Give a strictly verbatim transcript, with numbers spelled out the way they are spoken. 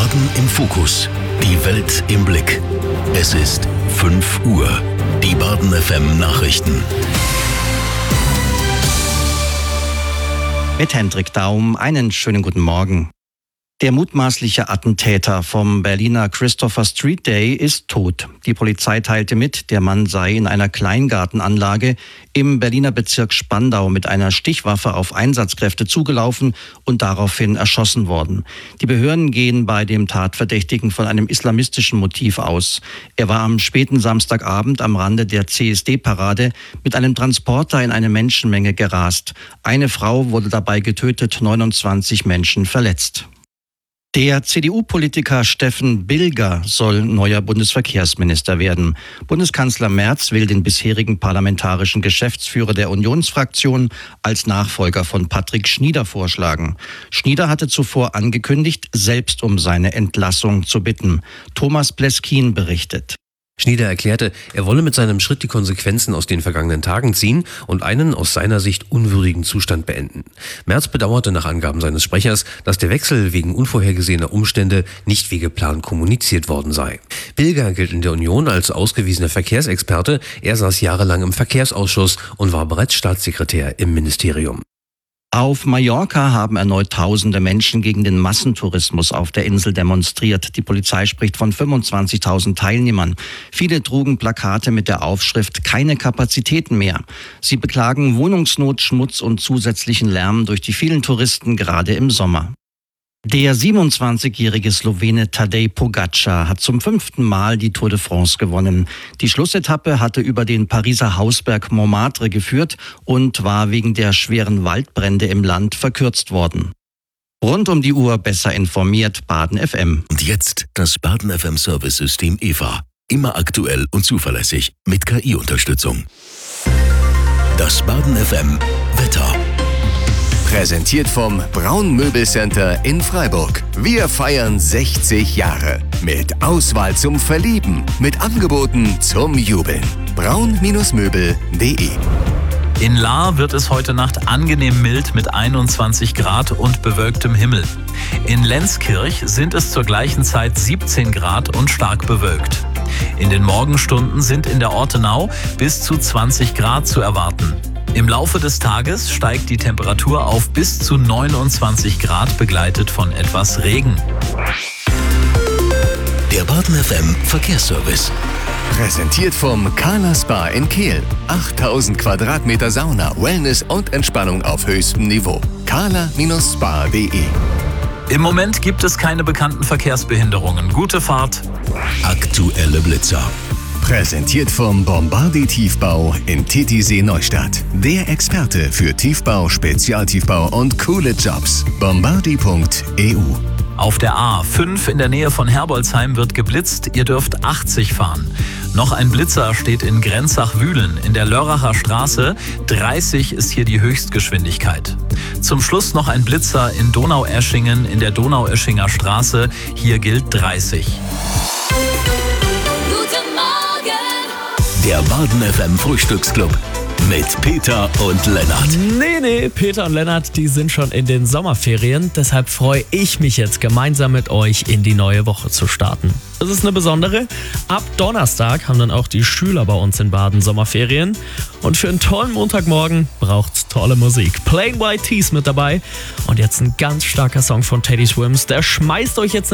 Baden im Fokus. Die Welt im Blick. Es ist fünf Uhr. Die Baden F M Nachrichten. Mit Hendrik Daum, einen schönen guten Morgen. Der mutmaßliche Attentäter vom Berliner Christopher Street Day ist tot. Die Polizei teilte mit, der Mann sei in einer Kleingartenanlage im Berliner Bezirk Spandau mit einer Stichwaffe auf Einsatzkräfte zugelaufen und daraufhin erschossen worden. Die Behörden gehen bei dem Tatverdächtigen von einem islamistischen Motiv aus. Er war am späten Samstagabend am Rande der C S D-Parade mit einem Transporter in eine Menschenmenge gerast. Eine Frau wurde dabei getötet, neunundzwanzig Menschen verletzt. Der C D U-Politiker Steffen Bilger soll neuer Bundesverkehrsminister werden. Bundeskanzler Merz will den bisherigen parlamentarischen Geschäftsführer der Unionsfraktion als Nachfolger von Patrick Schnieder vorschlagen. Schnieder hatte zuvor angekündigt, selbst um seine Entlassung zu bitten. Thomas Pleskin berichtet. Schnieder erklärte, er wolle mit seinem Schritt die Konsequenzen aus den vergangenen Tagen ziehen und einen aus seiner Sicht unwürdigen Zustand beenden. Merz bedauerte nach Angaben seines Sprechers, dass der Wechsel wegen unvorhergesehener Umstände nicht wie geplant kommuniziert worden sei. Bilger gilt in der Union als ausgewiesener Verkehrsexperte. Er saß jahrelang im Verkehrsausschuss und war bereits Staatssekretär im Ministerium. Auf Mallorca haben erneut tausende Menschen gegen den Massentourismus auf der Insel demonstriert. Die Polizei spricht von fünfundzwanzigtausend Teilnehmern. Viele trugen Plakate mit der Aufschrift „Keine Kapazitäten mehr". Sie beklagen Wohnungsnot, Schmutz und zusätzlichen Lärm durch die vielen Touristen, gerade im Sommer. Der siebenundzwanzigjährige Slowene Tadej Pogačar hat zum fünften Mal die Tour de France gewonnen. Die Schlussetappe hatte über den Pariser Hausberg Montmartre geführt und war wegen der schweren Waldbrände im Land verkürzt worden. Rund um die Uhr besser informiert, Baden F M. Und jetzt das Baden F M Service-System Eva. Immer aktuell und zuverlässig mit K I-Unterstützung. Das Baden F M Wetter. Präsentiert vom Braun Möbelcenter in Freiburg. Wir feiern sechzig Jahre. Mit Auswahl zum Verlieben. Mit Angeboten zum Jubeln. braun Möbel punkt de. In Lahr wird es heute Nacht angenehm mild mit einundzwanzig Grad und bewölktem Himmel. In Lenzkirch sind es zur gleichen Zeit siebzehn Grad und stark bewölkt. In den Morgenstunden sind in der Ortenau bis zu zwanzig Grad zu erwarten. Im Laufe des Tages steigt die Temperatur auf bis zu neunundzwanzig Grad, begleitet von etwas Regen. Der Baden F M Verkehrsservice. Präsentiert vom Carla Spa in Kehl. achttausend Quadratmeter Sauna, Wellness und Entspannung auf höchstem Niveau. carla Spa punkt de. Im Moment gibt es keine bekannten Verkehrsbehinderungen. Gute Fahrt. Aktuelle Blitzer. Präsentiert vom Bombardier Tiefbau in Titisee Neustadt. Der Experte für Tiefbau, Spezialtiefbau und coole Jobs. bombardier punkt e u. Auf der A fünf in der Nähe von Herbolzheim wird geblitzt. Ihr dürft achtzig fahren. Noch ein Blitzer steht in Grenzach-Wühlen in der Lörracher Straße. dreißig ist hier die Höchstgeschwindigkeit. Zum Schluss noch ein Blitzer in Donaueschingen in der Donaueschinger Straße. Hier gilt dreißig. Der Baden F M Frühstücksclub mit Peter und Lennart. Nee, nee, Peter und Lennart, die sind schon in den Sommerferien. Deshalb freue ich mich jetzt, gemeinsam mit euch in die neue Woche zu starten. Das ist eine besondere. Ab Donnerstag haben dann auch die Schüler bei uns in Baden Sommerferien. Und für einen tollen Montagmorgen braucht's tolle Musik. Plain White Tees mit dabei. Und jetzt ein ganz starker Song von Teddy Swims. Der schmeißt euch jetzt